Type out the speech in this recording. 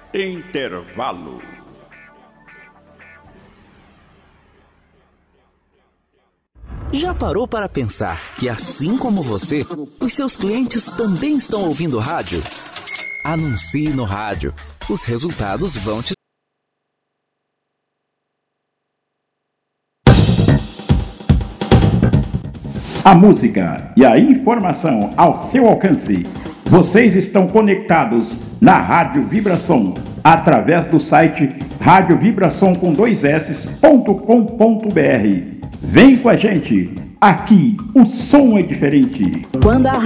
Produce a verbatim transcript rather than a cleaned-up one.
Intervalo. Já parou para pensar que, assim como você, os seus clientes também estão ouvindo rádio? Anuncie no rádio. Os resultados vão te... A música e a informação ao seu alcance. Vocês estão conectados na Rádio Vibração através do site rádio vibração com dois s ponto com ponto b r. Vem com a gente, aqui o som é diferente. Quando a